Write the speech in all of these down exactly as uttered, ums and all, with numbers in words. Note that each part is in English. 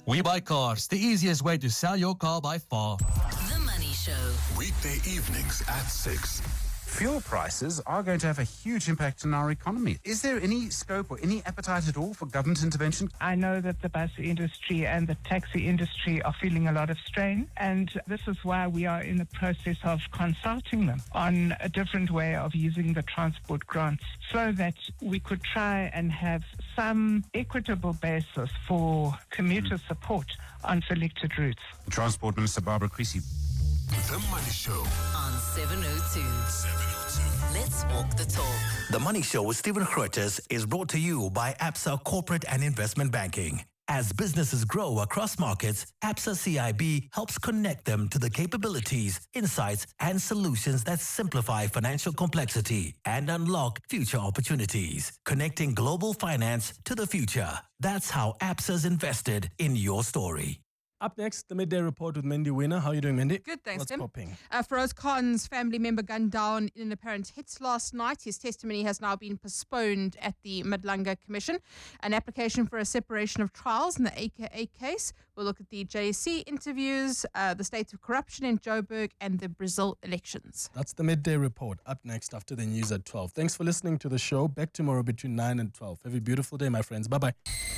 We Buy Cars, the easiest way to sell your car by far. The Money Show. Weekday evenings at six. Fuel prices are going to have a huge impact on our economy. Is there any scope or any appetite at all for government intervention? I know that the bus industry and the taxi industry are feeling a lot of strain, and this is why we are in the process of consulting them on a different way of using the transport grants so that we could try and have some equitable basis for commuter mm. support on selected routes. Transport Minister Barbara Creasy. The Money Show on seven oh two. seven oh two. Let's walk the talk. The Money Show with Stephen Grootes is brought to you by Absa Corporate and Investment Banking. As businesses grow across markets, Absa C I B helps connect them to the capabilities, insights, and solutions that simplify financial complexity and unlock future opportunities. Connecting global finance to the future. That's how Absa's invested in your story. Up next, the Midday Report with Mindy Winner. How are you doing, Mindy? Good, thanks, What's Tim. popping? Uh, Feroz Khan's family member gunned down in an apparent hit last night. His testimony has now been postponed at the Madlanga Commission. An application for a separation of trials in the A K A case. We'll look at the J S C interviews, uh, the state of corruption in Joburg, and the Brazil elections. That's the Midday Report. Up next after the news at twelve. Thanks for listening to the show. Back tomorrow between nine and twelve. Have a beautiful day, my friends. Bye-bye.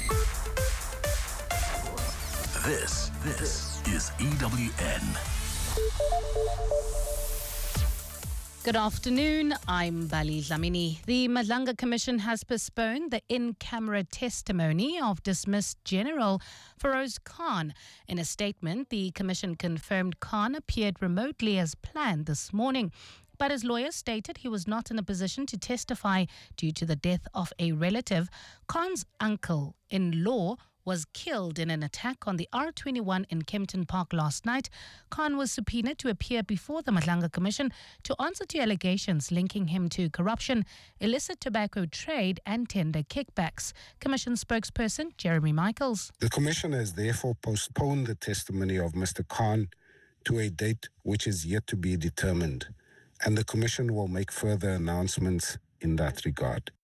This, this is E W N. Good afternoon, I'm Bali Dlamini. The Madlanga Commission has postponed the in-camera testimony of dismissed General Feroz Khan. In a statement, the Commission confirmed Khan appeared remotely as planned this morning. But his lawyer stated he was not in a position to testify due to the death of a relative. Khan's uncle-in-law was killed in an attack on the R twenty-one in Kempton Park last night. Khan was subpoenaed to appear before the Madlanga Commission to answer to allegations linking him to corruption, illicit tobacco trade and tender kickbacks. Commission spokesperson Jeremy Michaels. The Commission has therefore postponed the testimony of Mister Khan to a date which is yet to be determined, and the Commission will make further announcements in that regard.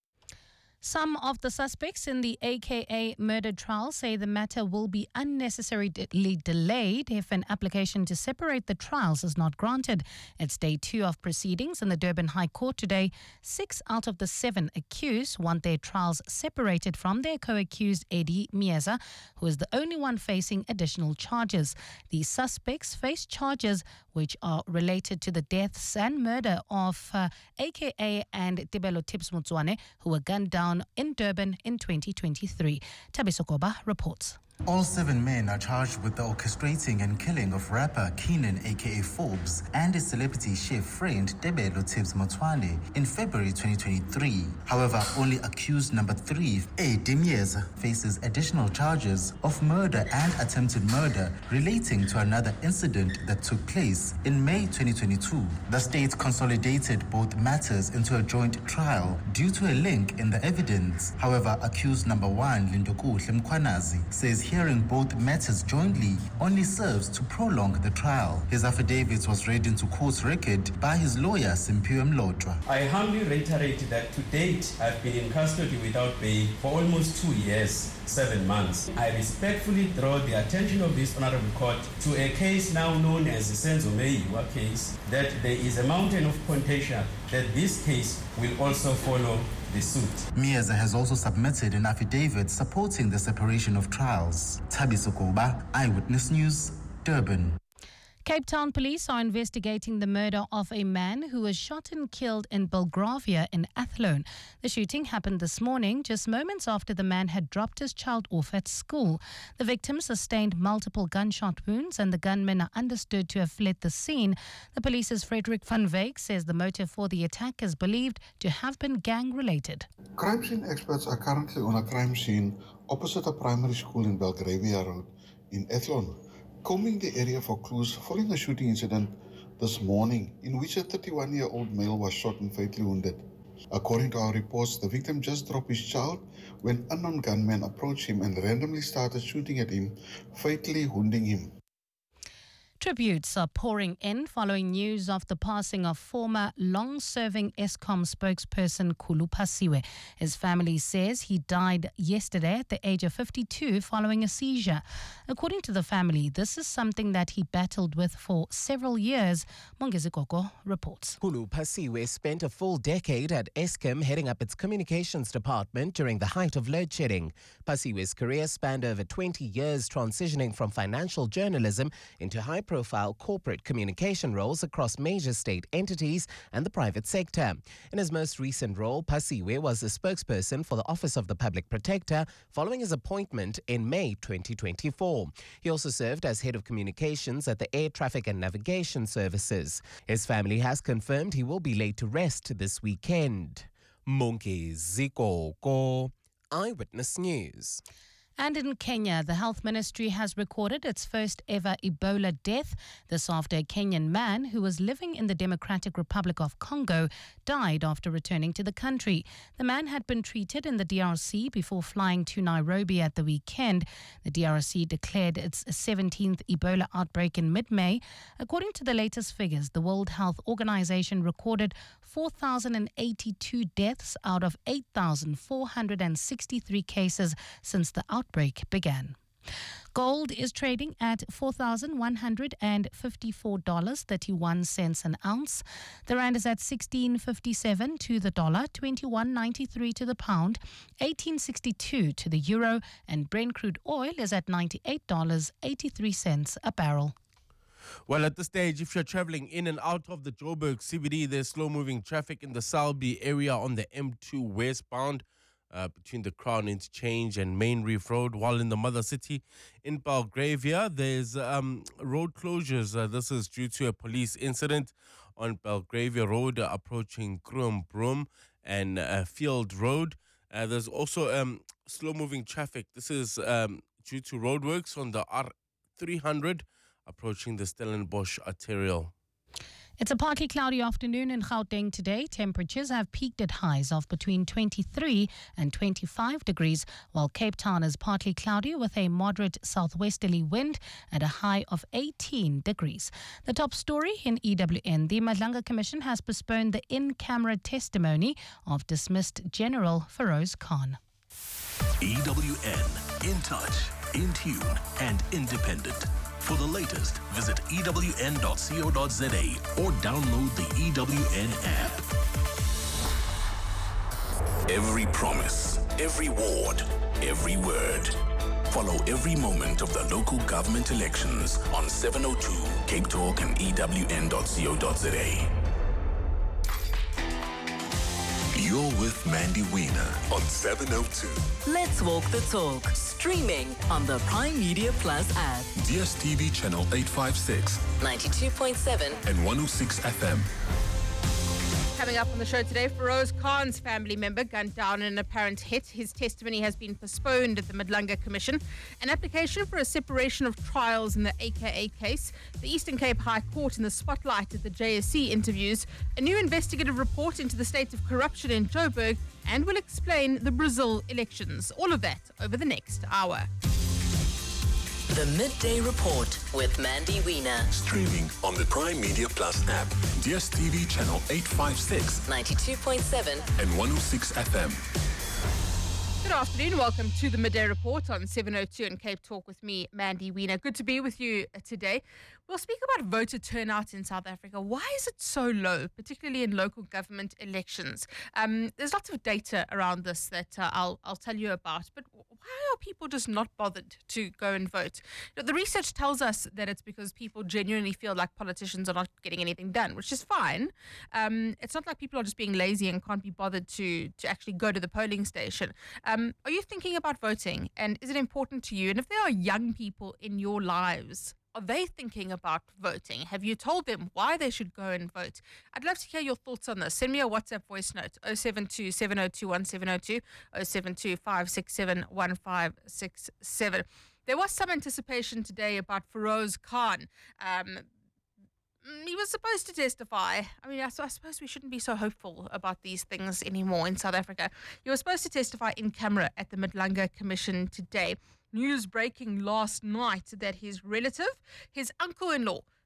Some of the suspects in the A K A murder trial say the matter will be unnecessarily delayed if an application to separate the trials is not granted. It's day two of proceedings in the Durban High Court today. Six out of the seven accused want their trials separated from their co-accused Eddie Mieza, who is the only one facing additional charges. The suspects face charges which are related to the deaths and murder of uh, A K A and Tebelo Tips Motswane, who were gunned down in Durban in twenty twenty-three. Tabiso Koba reports. All seven men are charged with the orchestrating and killing of rapper Keenan aka Forbes and his celebrity chef friend Tebelo Tips Motswane in February twenty twenty-three. However, only accused number three, Eddie Mieza, faces additional charges of murder and attempted murder relating to another incident that took place in May twenty twenty-two. The state consolidated both matters into a joint trial due to a link in the evidence. However, accused number one, Lindokuhle Mkhwanazi, says hearing both matters jointly only serves to prolong the trial. His affidavit was read into court record by his lawyer, Simpiwe Mlotshwa. I humbly reiterate that to date, I've been in custody without bail for almost two years, seven months. I respectfully draw the attention of this honorable court to a case now known as the Senzo Meyiwa case, that there is a mountain of contention that this case will also follow the suit. Mieza has also submitted an affidavit supporting the separation of trials. Tabiso Koba, Eyewitness News, Durban. Cape Town police are investigating the murder of a man who was shot and killed in Belgravia in Athlone. The shooting happened this morning, just moments after the man had dropped his child off at school. The victim sustained multiple gunshot wounds and the gunmen are understood to have fled the scene. The police's Frederick van Wyk says the motive for the attack is believed to have been gang-related. Crime scene experts are currently on a crime scene opposite a primary school in Belgravia Road in Athlone, combing the area for clues following a shooting incident this morning in which a thirty-one-year-old male was shot and fatally wounded. According to our reports, the victim just dropped his child when unknown gunmen approached him and randomly started shooting at him, fatally wounding him. Tributes are pouring in following news of the passing of former long-serving Eskom spokesperson Khulu Phasiwe. His family says he died yesterday at the age of fifty-two following a seizure. According to the family, this is something that he battled with for several years. Mongezi Koko reports. Khulu Phasiwe spent a full decade at Eskom heading up its communications department during the height of load shedding. Phasiwe's career spanned over twenty years, transitioning from financial journalism into high-profile corporate communication roles across major state entities and the private sector. In his most recent role, Phasiwe was the spokesperson for the Office of the Public Protector following his appointment in May twenty twenty-four. He also served as head of communications at the Air Traffic and Navigation Services. His family has confirmed he will be laid to rest this weekend. Mongezi Koko, Eyewitness News. And in Kenya, the Health Ministry has recorded its first ever Ebola death. This after a Kenyan man who was living in the Democratic Republic of Congo died after returning to the country. The man had been treated in the D R C before flying to Nairobi at the weekend. The D R C declared its seventeenth Ebola outbreak in mid-May. According to the latest figures, the World Health Organization recorded four thousand eighty-two deaths out of eight thousand four hundred sixty-three cases since the outbreak began. Gold is trading at four thousand one hundred fifty-four dollars and thirty-one cents an ounce. The rand is at sixteen fifty-seven to the dollar, twenty-one ninety-three to the pound, eighteen sixty-two to the euro, and Brent crude oil is at ninety-eight dollars and eighty-three cents a barrel. Well, at this stage, if you're traveling in and out of the Joburg C B D, there's slow-moving traffic in the Selby area on the M two westbound uh, between the Crown Interchange and Main Reef Road, while in the Mother City in Belgravia, there's um, road closures. Uh, this is due to a police incident on Belgravia Road uh, approaching Kroonbroom and uh, Field Road. Uh, there's also um, slow-moving traffic. This is um, due to roadworks on the R three hundred approaching the Stellenbosch arterial. It's a partly cloudy afternoon in Gauteng today. Temperatures have peaked at highs of between twenty-three and twenty-five degrees, while Cape Town is partly cloudy with a moderate southwesterly wind at a high of eighteen degrees. The top story in E W N. The Madlanga Commission has postponed the in-camera testimony of dismissed General Feroz Khan. E W N, in touch, in tune, and independent. For the latest, visit E W N dot co dot za or download the E W N app. Every promise, every ward, every word. Follow every moment of the local government elections on seven oh two Cape Talk and E W N dot co dot za. You're with Mandy Wiener on seven oh two. Let's walk the talk. Streaming on the Prime Media Plus app. D S T V channel eight fifty-six, ninety-two point seven and one oh six F M. Coming up on the show today, Feroz Khan's family member gunned down in an apparent hit. His testimony has been postponed at the Madlanga Commission. An application for a separation of trials in the A K A case. The Eastern Cape High Court in the spotlight at the J S C interviews. A new investigative report into the state of corruption in Joburg. And we'll explain the Brazil elections. All of that over the next hour. The Midday Report with Mandy Wiener. Streaming on the Prime Media Plus app. D S T V channel eight fifty-six, ninety-two point seven and one oh six F M. Good afternoon. Welcome to the Midday Report on seven oh two and Cape Talk with me, Mandy Wiener. Good to be with you today. We'll speak about voter turnout in South Africa. Why is it so low, particularly in local government elections? Um, there's lots of data around this that uh, I'll I'll tell you about. But why are people just not bothered to go and vote? You know, the research tells us that it's because people genuinely feel like politicians are not getting anything done, which is fine. Um, it's not like people are just being lazy and can't be bothered to to actually go to the polling station. Um, are you thinking about voting, and is it important to you? And if there are young people in your lives, are they thinking about voting? Have you told them why they should go and vote? I'd love to hear your thoughts on this. Send me a WhatsApp voice note, oh seven two, seven oh two, one seven oh two, oh seven two, five six seven, one five six seven. There was some anticipation today about Feroz Khan. Um, he was supposed to testify. I mean, I, I suppose we shouldn't be so hopeful about these things anymore in South Africa. He was supposed to testify in camera at the Madlanga Commission today. News breaking last night that his relative, his uncle-in-law,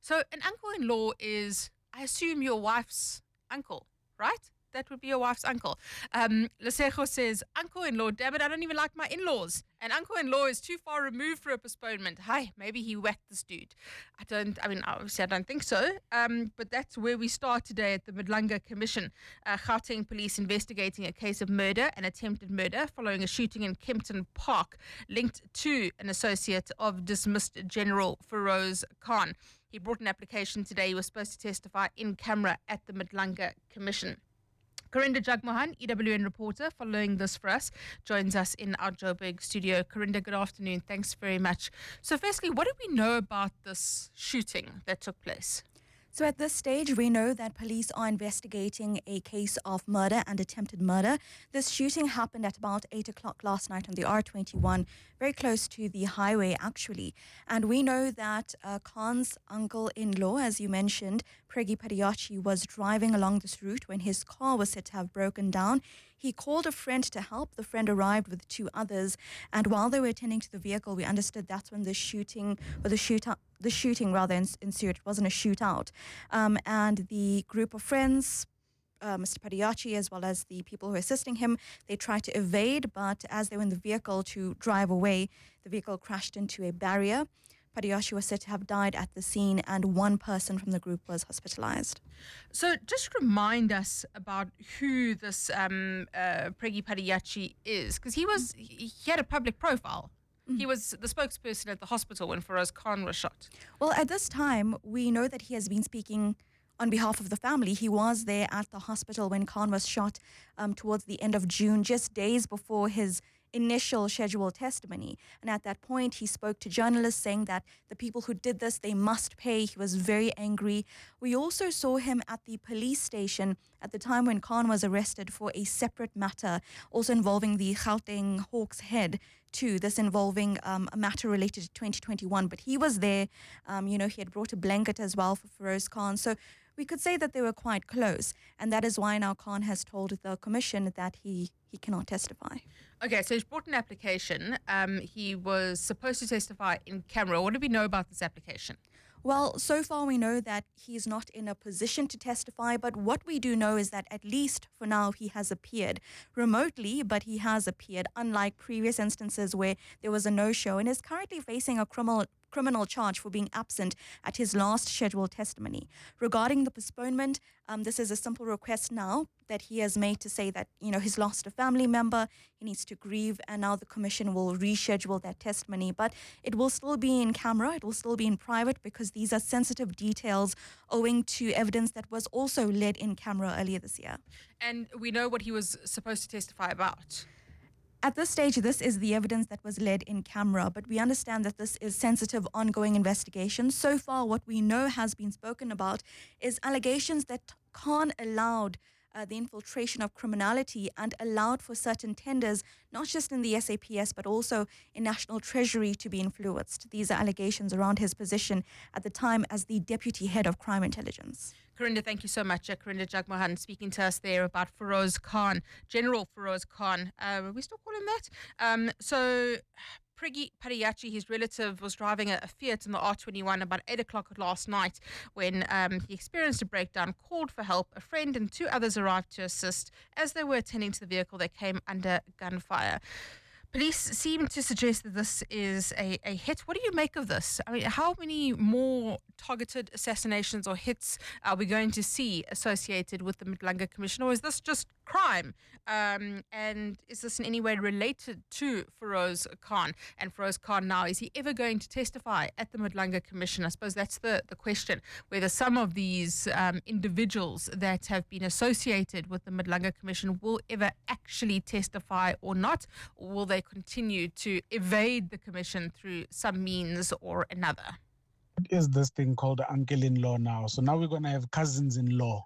So an uncle-in-law is, I assume, your wife's uncle, right? That would be your wife's uncle. Um, Lesejo says, uncle-in-law, damn it, I don't even like my in-laws. An uncle-in-law is too far removed for a postponement. Hi, maybe he whacked this dude. I don't, I mean, obviously I don't think so. Um, but that's where we start today at the Madlanga Commission. Uh, Gauteng police investigating a case of murder and attempted murder following a shooting in Kempton Park linked to an associate of dismissed General Feroz Khan. He brought an application today. He was supposed to testify in camera at the Madlanga Commission. Karinda Jagmohan, E W N reporter, following this for us, joins us in our Joburg studio. Karinda, good afternoon. Thanks very much. So firstly, what do we know about this shooting that took place? So at this stage, we know that police are investigating a case of murder and attempted murder. This shooting happened at about eight o'clock last night on the R twenty-one, very close to the highway, actually. And we know that uh, Khan's uncle-in-law, as you mentioned, Preggy Padiachi, was driving along this route when his car was said to have broken down. He called a friend to help. The friend arrived with two others, and while they were attending to the vehicle, we understood that's when the shooting, or the shootout, the shooting rather ensued. It wasn't a shootout. Um, and the group of friends, uh, Mister Padiachi, as well as the people who were assisting him, they tried to evade, but as they were in the vehicle to drive away, the vehicle crashed into a barrier. Padiachi was said to have died at the scene, and one person from the group was hospitalized. So just remind us about who this um, uh, Preggy Padiachi is, because he was he had a public profile. Mm. He was the spokesperson at the hospital when Feroz Khan was shot. Well, at this time, we know that he has been speaking on behalf of the family. He was there at the hospital when Khan was shot um, towards the end of June, just days before his initial scheduled testimony. And at that point, he spoke to journalists saying that the people who did this, they must pay. He was very angry. We also saw him at the police station at the time when Khan was arrested for a separate matter, also involving the Gauteng Hawks head too, this involving um, a matter related to twenty twenty-one. But he was there. Um, you know, he had brought a blanket as well for Feroz Khan. So we could say that they were quite close. And that is why now Khan has told the commission that he, he cannot testify. Okay, so he's brought an application. Um, he was supposed to testify in camera. What do we know about this application? Well, so far we know that he's not in a position to testify, but what we do know is that at least for now he has appeared remotely, but he has appeared, unlike previous instances where there was a no-show, and is currently facing a criminal criminal charge for being absent at his last scheduled testimony. Regarding the postponement, um, this is a simple request now that he has made to say that, you know, he's lost a family member, he needs to grieve, and now the commission will reschedule that testimony. But it will still be in camera, it will still be in private, because these are sensitive details owing to evidence that was also led in camera earlier this year. And we know what he was supposed to testify about. At this stage, this is the evidence that was led in camera, but we understand that this is sensitive, ongoing investigation. So far, what we know has been spoken about is allegations that Khan allowed uh, the infiltration of criminality and allowed for certain tenders, not just in the S A P S, but also in National Treasury, to be influenced. These are allegations around his position at the time as the Deputy Head of Crime Intelligence. Karinda, thank you so much. Uh, Karinda Jagmohan speaking to us there about Feroz Khan, General Feroz Khan. Uh, we still call him that? Um, so Preggy Padiachi, his relative, was driving a, a Fiat in the R twenty-one about eight o'clock last night when um, he experienced a breakdown, called for help. A friend and two others arrived to assist. As they were attending to the vehicle, they came under gunfire. Police seem to suggest that this is a, a hit. What do you make of this? I mean, how many more targeted assassinations or hits are we going to see associated with the Madlanga Commission? Or is this just crime? Um, and is this in any way related to Feroz Khan? And Feroz Khan now, is he ever going to testify at the Madlanga Commission? I suppose that's the, the question, whether some of these um, individuals that have been associated with the Madlanga Commission will ever actually testify or not, or will they continue to evade the commission through some means or another? What is this thing called uncle-in-law now? So now we're going to have cousins-in-law.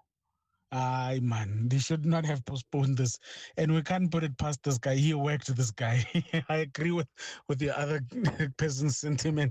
Ay, man, they should not have postponed this. And we can't put it past this guy. He worked this guy. I agree with, with the other person's sentiment.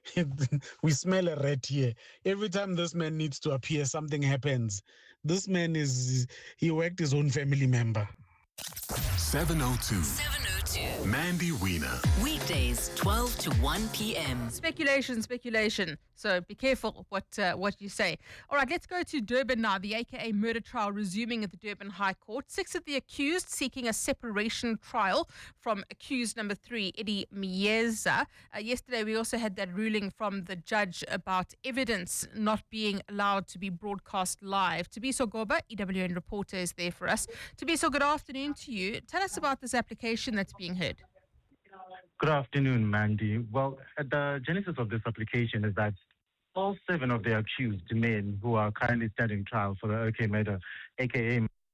We smell a rat here. Every time this man needs to appear, something happens. This man is, he worked his own family member. seven oh two. seven oh two. to Mandy Wiener. weekdays twelve to one p.m. Speculation, speculation. So be careful what uh, what you say. All right, let's go to Durban now. The A K A murder trial resuming at the Durban High Court. Six of the accused seeking a separation trial from accused number three, Eddie Mieza. Uh, yesterday, we also had that ruling from the judge about evidence not being allowed to be broadcast live. Tabiso Goba, E W N reporter, is there for us. Tabiso, good afternoon to you. Tell us about this application that's being heard. Good afternoon, Mandy. Well, the genesis of this application is that all seven of the accused men who are currently standing trial for the A K A murder, A K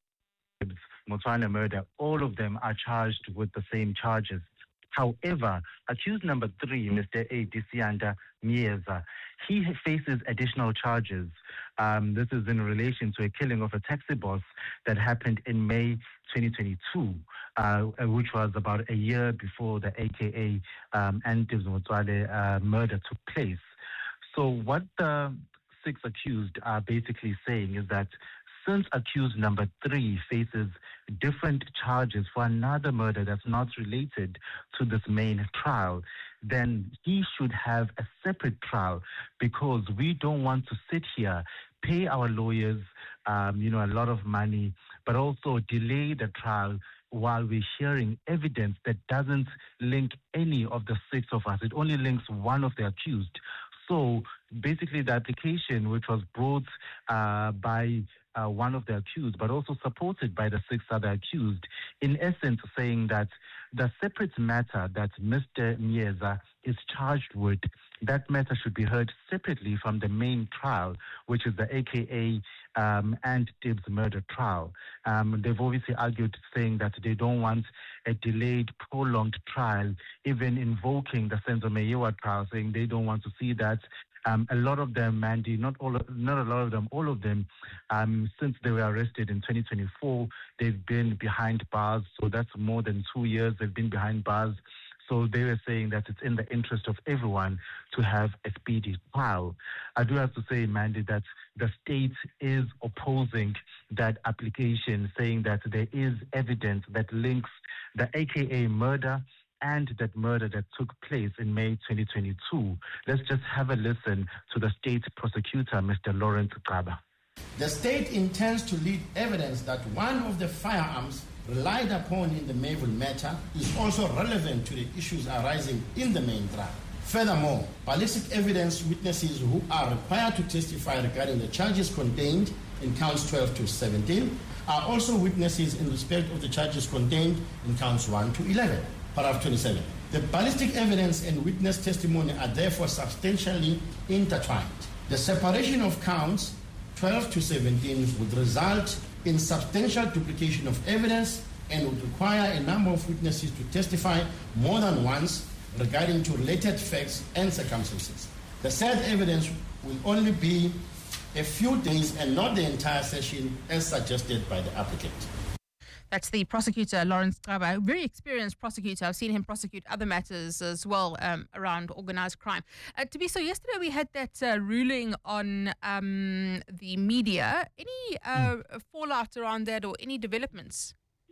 A Motswana murder, all of them are charged with the same charges. However, accused number three, Mister A. Disianda Mieza, he faces additional charges. Um, this is in relation to a killing of a taxi boss that happened in May twenty twenty-two, uh, which was about a year before the A K A um, Antibes Motswale uh, murder took place. So what the six accused are basically saying is that since accused number three faces different charges for another murder that's not related to this main trial, then he should have a separate trial, because we don't want to sit here, pay our lawyers, um, you know, a lot of money, but also delay the trial while we're hearing evidence that doesn't link any of the six of us. It only links one of the accused. So basically the application, which was brought uh, by uh, one of the accused, but also supported by the six other accused, in essence saying that the separate matter that Mister Mieza is charged with, that matter should be heard separately from the main trial, which is the A K A um, and Tibbs murder trial. Um, they've obviously argued saying that they don't want a delayed, prolonged trial, even invoking the Senzo Meyiwa trial, saying they don't want to see that. Um, a lot of them, Mandy, not all, not a lot of them, all of them, um, since they were arrested in twenty twenty-four, they've been behind bars. So that's more than two years they've been behind bars. So they were saying that it's in the interest of everyone to have a speedy trial. I do have to say, Mandy, that the state is opposing that application, saying that there is evidence that links the A K A murder and that murder that took place in May twenty twenty-two. Let's just have a listen to the state prosecutor, Mister Lawrence Kaba. The state intends to lead evidence that one of the firearms relied upon in the Mayville matter is also relevant to the issues arising in the main trial. Furthermore, ballistic evidence witnesses who are required to testify regarding the charges contained in counts twelve to seventeen are also witnesses in respect of the charges contained in counts one to eleven. Paragraph twenty-seven. The ballistic evidence and witness testimony are therefore substantially intertwined. The separation of counts twelve to seventeen would result in substantial duplication of evidence and would require a number of witnesses to testify more than once regarding to related facts and circumstances. The said evidence will only be a few days and not the entire session as suggested by the applicant. That's the prosecutor, Lawrence Kaba, a very experienced prosecutor. I've seen him prosecute other matters as well um, around organized crime. Uh, to be so, yesterday we had that uh, ruling on um, the media. Any uh, fallout around that or any developments?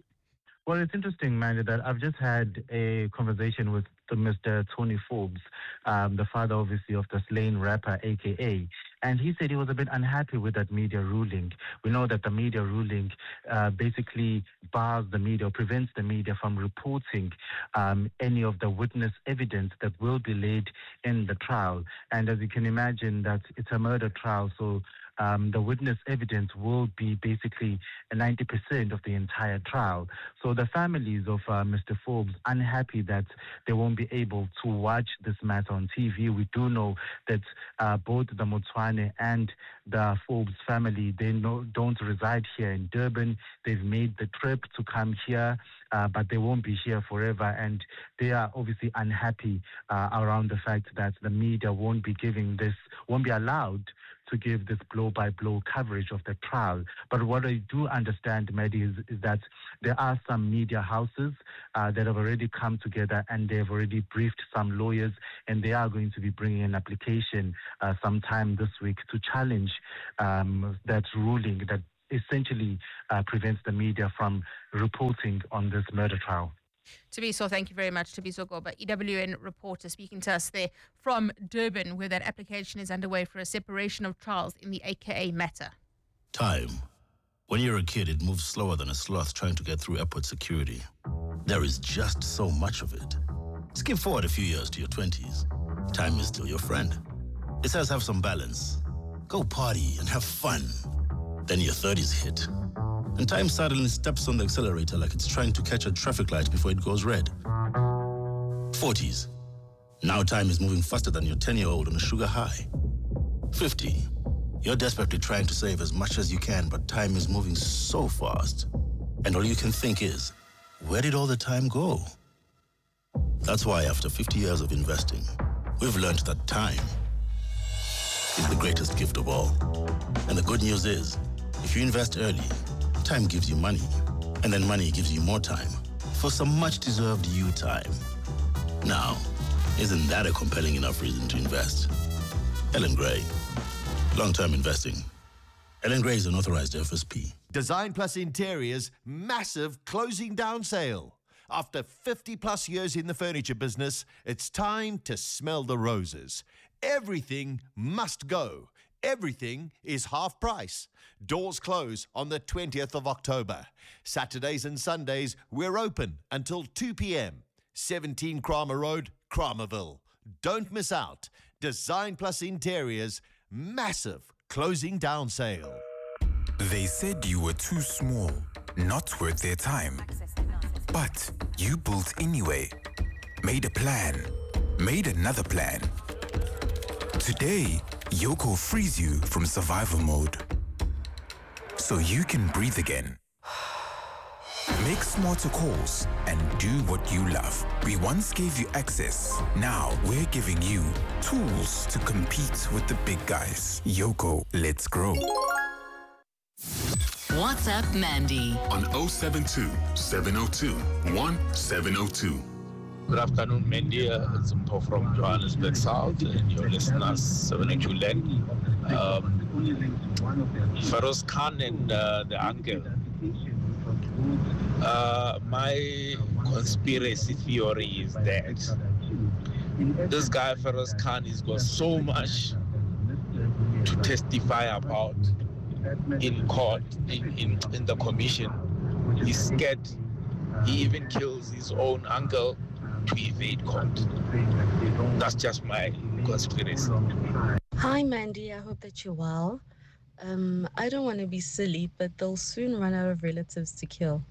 Well, it's interesting, Mandy, that I've just had a conversation with Mister Tony Forbes, um, the father, obviously, of the slain rapper, A K A, and he said he was a bit unhappy with that media ruling. We know that the media ruling uh, basically bars the media, or prevents the media from reporting um, any of the witness evidence that will be laid in the trial. And as you can imagine, that it's a murder trial, so Um, the witness evidence will be basically ninety percent of the entire trial. So the families of uh, Mister Forbes unhappy that they won't be able to watch this matter on T V. We do know that uh, both the Motswane and the Forbes family, they no, don't reside here in Durban. They've made the trip to come here, uh, but they won't be here forever. And they are obviously unhappy uh, around the fact that the media won't be giving this, won't be allowed to give this blow-by-blow coverage of the trial. But what I do understand, Mehdi, is, is that there are some media houses uh, that have already come together and they've already briefed some lawyers, and they are going to be bringing an application uh, sometime this week to challenge um, that ruling that essentially uh, prevents the media from reporting on this murder trial. Tabiso, thank you very much. Tabiso Goba, E W N reporter, speaking to us there from Durban, where that application is underway for a separation of trials in the A K A matter. Time. When you're a kid, it moves slower than a sloth trying to get through airport security. There is just so much of it. Skip forward a few years to your twenties. Time is still your friend. It says have some balance. Go party and have fun. Then your thirties hit. And time suddenly steps on the accelerator like it's trying to catch a traffic light before it goes red. forties. Now time is moving faster than your ten-year-old on a sugar high. fifty. You're desperately trying to save as much as you can, but time is moving so fast. And all you can think is, where did all the time go? That's why after fifty years of investing, we've learned that time is the greatest gift of all. And the good news is, if you invest early, time gives you money, and then money gives you more time for some much-deserved you time. Now, isn't that a compelling enough reason to invest? Ellen Gray, long-term investing. Ellen Gray is an authorized F S P. Design Plus Interiors massive closing down sale. After fifty plus years in the furniture business, it's time to smell the roses. Everything must go. Everything is half price. Doors close on the twentieth of October. Saturdays and Sundays, we're open until two p.m. seventeen Kramer Road, Kramerville. Don't miss out. Design Plus Interiors, massive closing down sale. They said you were too small, not worth their time. But you built anyway. Made a plan. Made another plan. Today, Yoco frees you from survival mode, so you can breathe again. Make smarter calls and do what you love. We once gave you access. Now we're giving you tools to compete with the big guys. Yoco, let's grow. WhatsApp Mandy on oh seven two, seven oh two, one seven oh two. Good afternoon, Mandy. It's Mpo from Johannesburg South, and you're listening to seven oh two Land. Um, Feroz Khan and uh, the uncle. Uh, my conspiracy theory is that this guy, Feroz Khan, has got so much to testify about in court, in, in, in the commission. He's scared. He even kills his own uncle to evade court. That's just my conspiracy. Hi, Mandy. I hope that you're well. Um, I don't want to be silly, but they'll soon run out of relatives to kill.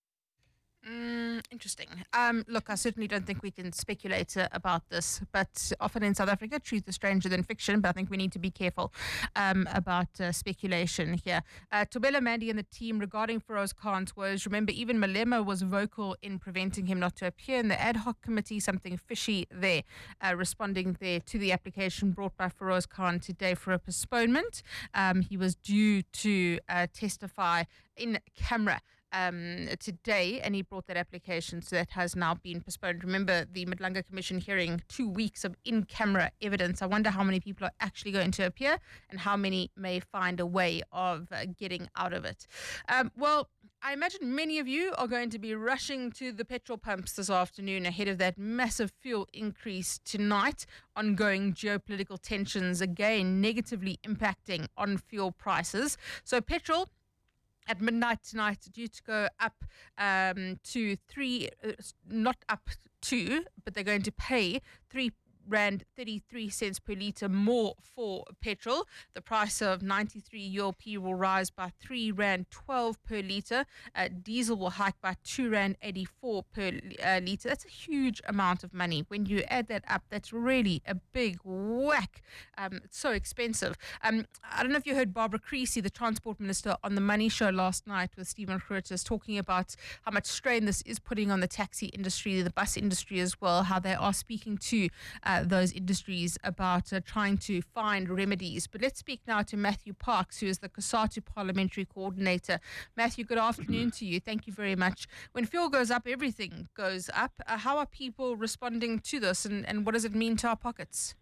Mm, interesting. Um, look, I certainly don't think we can speculate uh, about this, but often in South Africa, truth is stranger than fiction, but I think we need to be careful um, about uh, speculation here. Uh, Tobela, Mandy and the team regarding Feroz Khan's was, remember, even Malema was vocal in preventing him not to appear in the ad hoc committee, something fishy there, uh, responding there to the application brought by Feroz Khan today for a postponement. Um, he was due to uh, testify in camera Um, today, and he brought that application, so that has now been postponed. Remember, the Madlanga Commission hearing two weeks of in-camera evidence. I wonder how many people are actually going to appear and how many may find a way of uh, getting out of it. Um, well, I imagine many of you are going to be rushing to the petrol pumps this afternoon ahead of that massive fuel increase tonight. Ongoing geopolitical tensions again negatively impacting on fuel prices. So petrol at midnight tonight due to go up um, to three, uh, not up to, but they're going to pay three rand thirty-three cents per litre more for petrol. The price of ninety-three U L P will rise by three rand twelve per litre. Uh, diesel will hike by two rand eighty-four per uh, litre. That's a huge amount of money. When you add that up, that's really a big whack. Um, it's so expensive. Um, I don't know if you heard Barbara Creasy, the Transport Minister, on the Money Show last night with Stephen Grootes, talking about how much strain this is putting on the taxi industry, the bus industry as well, how they are speaking to uh, Uh, those industries about uh, trying to find remedies. But let's speak now to Matthew Parks, who is the COSATU Parliamentary Coordinator. Matthew, good afternoon to you. Thank you very much. When fuel goes up, everything goes up. Uh, how are people responding to this, and, and what does it mean to our pockets?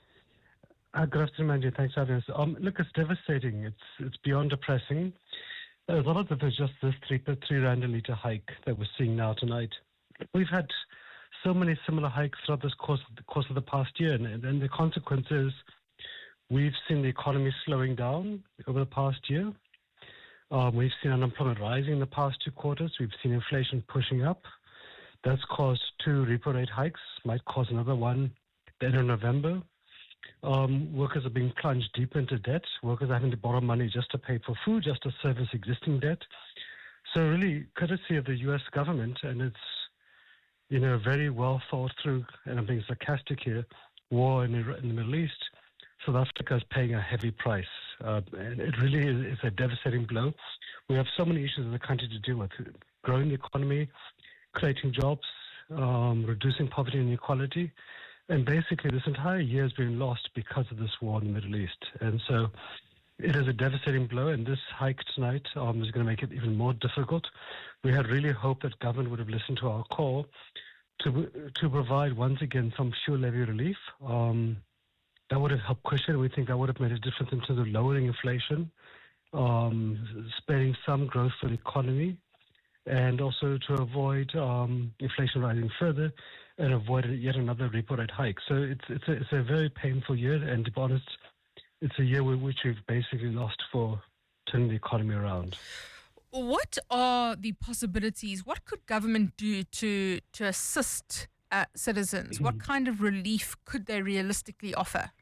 Uh, good afternoon, Mandy. Thanks for having us. Um, look, it's devastating. It's it's beyond depressing. A lot of it is just this three, three rand a litre hike that we're seeing now tonight. we've had so many similar hikes throughout this course, the course of the past year. And, and the consequence is we've seen the economy slowing down over the past year. Um, we've seen unemployment rising in the past two quarters. We've seen inflation pushing up. That's caused two repo rate hikes, might cause another one at the end of November. Um, workers are being plunged deep into debt. Workers are having to borrow money just to pay for food, just to service existing debt. So really, courtesy of the U S government and its, you know, very well thought through, and I'm being sarcastic here, war in the, in the Middle East, South Africa is paying a heavy price. Uh, and it really is, is a devastating blow. We have so many issues in the country to deal with: growing the economy, creating jobs, um, reducing poverty and inequality. And basically, this entire year has been lost because of this war in the Middle East. And so it is a devastating blow, and this hike tonight um, is going to make it even more difficult. We had really hoped that government would have listened to our call to to provide, once again, some fuel levy relief. Um, that would have helped cushion. We think that would have made a difference in terms of lowering inflation, um, sparing some growth for the economy, and also to avoid um, inflation rising further and avoid yet another repo rate hike. So it's it's a, it's a very painful year, and to be honest, it's a year which we've basically lost for turning the economy around. What are the possibilities? What could government do to to assist uh, citizens? What kind of relief could they realistically offer?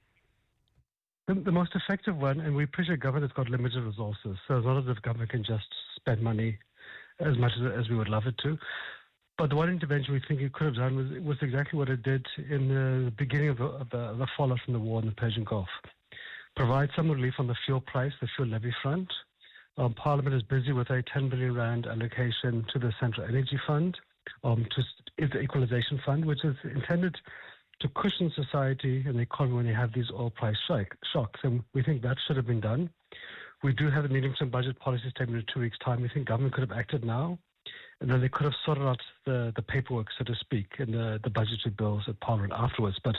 The, the most effective one, and we appreciate government has got limited resources, so it's not as if government can just spend money as much as, as we would love it to. But the one intervention we think it could have done was, was exactly what it did in the beginning of the, of the, the fallout from the war in the Persian Gulf. Provide some relief on the fuel price, the fuel levy front. Um, Parliament is busy with a ten billion rand allocation to the Central Energy Fund, um, to is the Equalization Fund, which is intended to cushion society and the economy when you have these oil price shock, shocks. And we think that should have been done. We do have a medium-term budget policy statement in two weeks' time. We think government could have acted now, and then they could have sorted out the, the paperwork, so to speak, and the, the budgetary bills at Parliament afterwards. But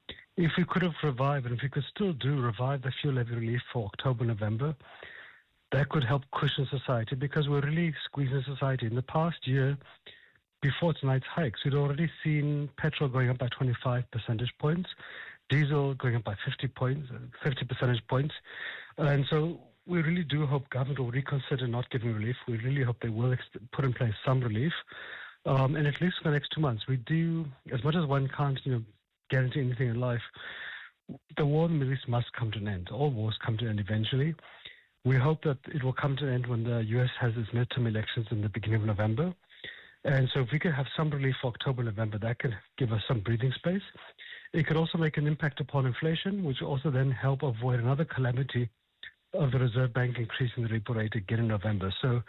if we could have revived, and if we could still do revive the fuel levy relief for October, November, that could help cushion society, because we're really squeezing society. In the past year, before tonight's hikes, we'd already seen petrol going up by twenty-five percentage points, diesel going up by fifty points, fifty percentage points. And so we really do hope government will reconsider not giving relief. We really hope they will ex- put in place some relief. Um, and at least for the next two months, we do, as much as one can't, you know, guarantee anything in life, the war in the Middle East must come to an end. All wars come to an end eventually. We hope that it will come to an end when the U S has its midterm elections in the beginning of November. And so if we could have some relief for October, November, that could give us some breathing space. It could also make an impact upon inflation, which will also then help avoid another calamity of the Reserve Bank increasing the repo rate again in November. So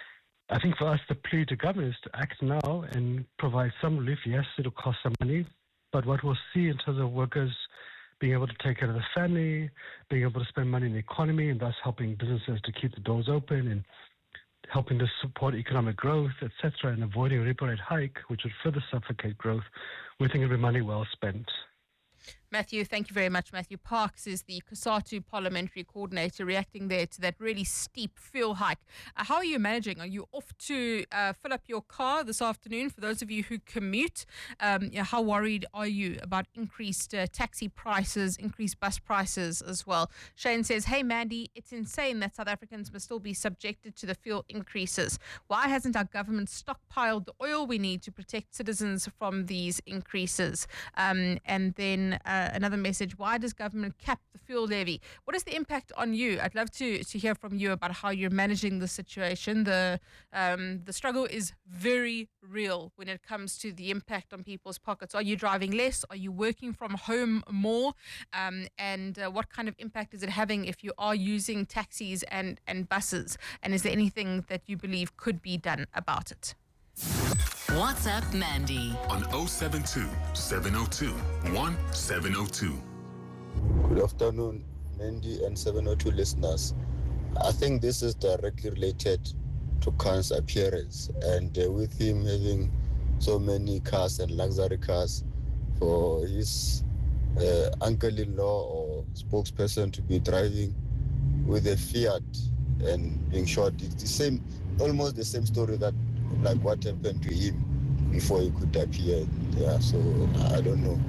I think for us, the plea to government is to act now and provide some relief. Yes, it'll cost some money, but what we'll see in terms of workers being able to take care of the family, being able to spend money in the economy, and thus helping businesses to keep the doors open and helping to support economic growth, et cetera, and avoiding a repo rate hike, which would further suffocate growth, we think it'll be money well spent. Matthew, thank you very much. Matthew Parks is the COSATU parliamentary coordinator, reacting there to that really steep fuel hike. Uh, how are you managing? Are you off to uh, fill up your car this afternoon? For those of you who commute, um, you know, how worried are you about increased uh, taxi prices, increased bus prices as well? Shane says, hey, Mandy, it's insane that South Africans must still be subjected to the fuel increases. Why hasn't our government stockpiled the oil we need to protect citizens from these increases? Um, and then uh, another message, why does government cap the fuel levy? What is the impact on you? I'd love to to hear from you about how you're managing the situation. The um, the struggle is very real when it comes to the impact on people's pockets. Are you driving less? Are you working from home more? Um, and uh, what kind of impact is it having if you are using taxis and, and buses? And is there anything that you believe could be done about it? WhatsApp Mandy on oh seven two, seven oh two, one seven oh two. Good afternoon, Mandy and seven oh two listeners. I think this is directly related to Khan's appearance, and uh, with him having so many cars and luxury cars, for his uh, uncle-in-law or spokesperson to be driving with a Fiat and being shot. It's the same, almost the same story that like what happened to him before he could appear. Yeah, so I don't know.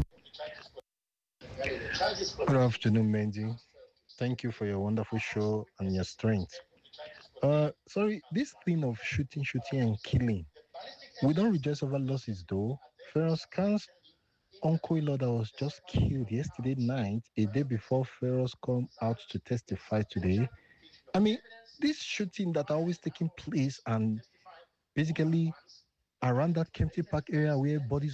Good afternoon, Mandy. Thank you for your wonderful show and your strength. Uh, sorry, this thing of shooting, shooting, and killing, we don't rejoice over losses, though. Feroz Khan's uncle in law that was just killed yesterday night, a day before Feroz come out to testify today. I mean, this shooting that are always taking place and basically around that Kempty Park area where bodies